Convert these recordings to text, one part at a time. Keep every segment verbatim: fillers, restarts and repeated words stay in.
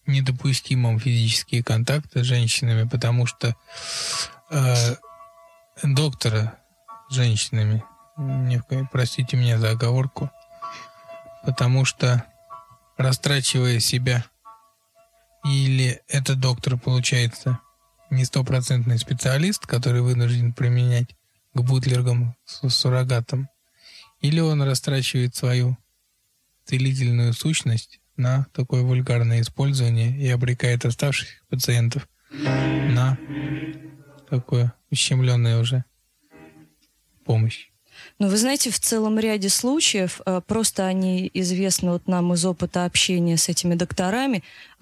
недопустимым физические контакты с женщинами, потому что э, доктора с женщинами, не, простите меня за оговорку, потому что растрачивая себя, или этот доктор получается не стопроцентный специалист, который вынужден применять к бутлергам с суррогатом, или он растрачивает свою целительную сущность на такое вульгарное использование и обрекает оставшихся пациентов на такое ущемленное уже помощь. Ну, вы знаете, в целом ряде случаев, просто они известны вот нам из опыта общения с этими докторами,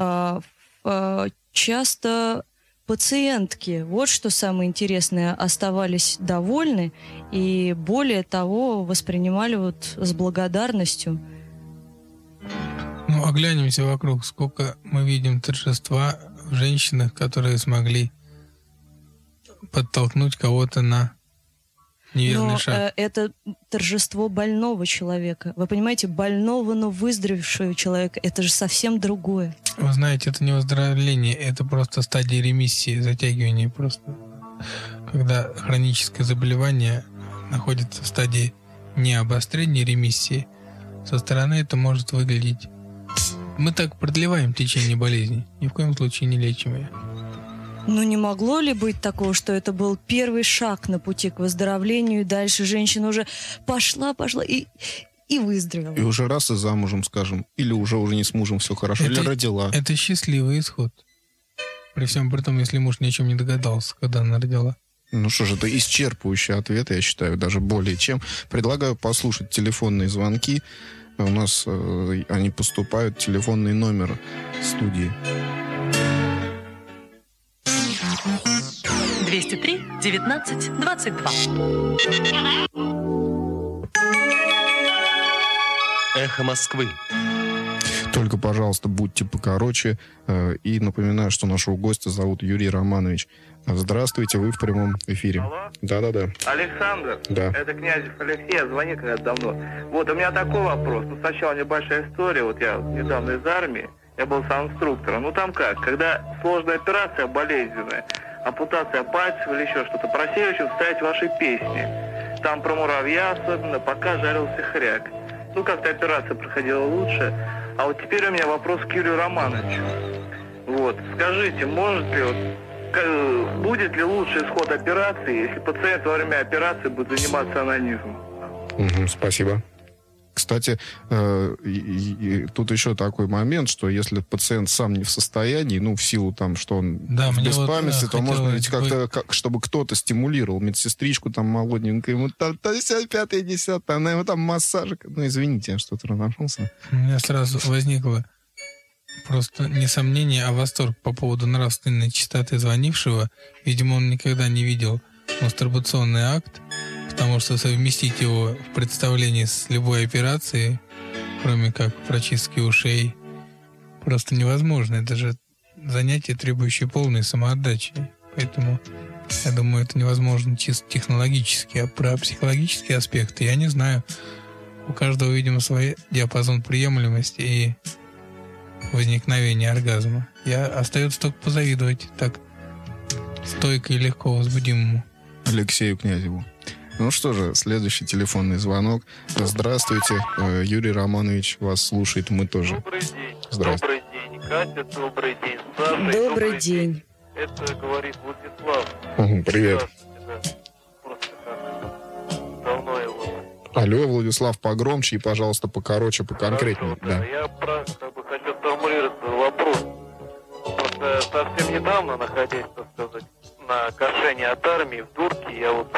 часто пациентки, вот что самое интересное, оставались довольны и, более того, воспринимали вот с благодарностью. Ну, оглянемся вокруг, сколько мы видим торжества в женщинах, которые смогли подтолкнуть кого-то на неверный но, шаг. Э, это торжество больного человека. Вы понимаете, больного, но выздоровевшего человека. Это же совсем другое. Вы знаете, это не выздоровление, это просто стадия ремиссии, затягивания просто. Когда хроническое заболевание находится в стадии не обострения ремиссии, со стороны это может выглядеть... Мы так продлеваем течение болезни, ни в коем случае не лечим ее. Ну, не могло ли быть такого, что это был первый шаг на пути к выздоровлению, и дальше женщина уже пошла, пошла и, и выздоровела? И уже раз и замужем, скажем, или уже уже не с мужем все хорошо, это, или родила. Это счастливый исход. При всем при том, если муж ни о чем не догадался, когда она родила. Ну что же, это исчерпывающий ответ, я считаю, даже более чем. Предлагаю послушать телефонные звонки. У нас э, они поступают, телефонный номер студии. двести три девятнадцать двадцать два. Эхо Москвы. Только, пожалуйста, будьте покороче. И напоминаю, что нашего гостя зовут Юрий Романович. Здравствуйте, вы в прямом эфире. Алло? Да-да-да. Александр? Да. Это Князев Алексей, я звонил когда-то давно. Вот, у меня такой вопрос. Ну, сначала небольшая история. Вот я недавно из армии, я был санинструктором. Ну, там как? Когда сложная операция, болезненная, ампутация пальцев или еще что-то, просили очень вставить ваши песни. Там про муравья особенно, пока жарился хряк. Ну, как-то операция проходила лучше. А вот теперь у меня вопрос к Юрию Романовичу. Вот, скажите, может ли, вот, будет ли лучший исход операции, если пациент во время операции будет заниматься онанизмом? Угу, спасибо. Кстати, э, и, и, тут еще такой момент, что если пациент сам не в состоянии, ну, в силу там, что он да, в беспамятстве, вот, то можно ведь бы... как-то, как, чтобы кто-то стимулировал медсестричку там молоденькую, ему там пятое, десятое, она ему там массажик. Ну, извините, я что-то разошелся. У меня сразу возникло просто не сомнение, а восторг по поводу нравственной чистоты звонившего. Видимо, он никогда не видел мастурбационный акт, потому что совместить его в представлении с любой операцией, кроме как прочистки ушей, просто невозможно. Это же занятие, требующее полной самоотдачи. Поэтому, я думаю, это невозможно чисто технологически. А про психологические аспекты я не знаю. У каждого, видимо, свой диапазон приемлемости и возникновения оргазма. Я остается только позавидовать так стойко и легко возбудимому Алексею Князеву. Ну что же, следующий телефонный звонок. Здравствуйте, Юрий Романович вас слушает, мы тоже. Добрый день. Здравствуйте. Добрый день, Катя, добрый день, Саша. Добрый, добрый день. день. Это говорит Владислав. Угу, привет. Да. Просто как давно его. Алло, Владислав, погромче и, пожалуйста, покороче, поконкретнее. Хорошо, да. Да. Я про, как бы хочу сформулировать свой вопрос. Просто совсем недавно, находясь, так сказать, на кошении от армии в Дурке, я вот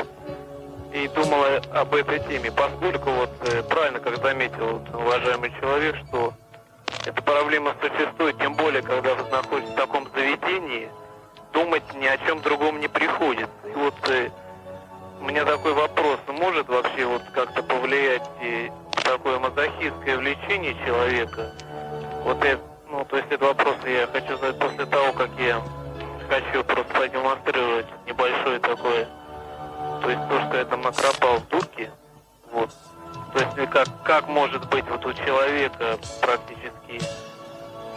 и думала об этой теме, поскольку вот правильно, как заметил вот, уважаемый человек, что эта проблема существует, тем более, когда вы находитесь в таком заведении, думать ни о чем другом не приходится. И вот э, у меня такой вопрос, может вообще вот как-то повлиять и такое мазохистское влечение человека? Вот это, ну, то есть этот вопрос я хочу задать после того, как я хочу просто продемонстрировать небольшое такое, то есть то, что я там накропал в Дурке, вот. То есть как, как может быть вот у человека практически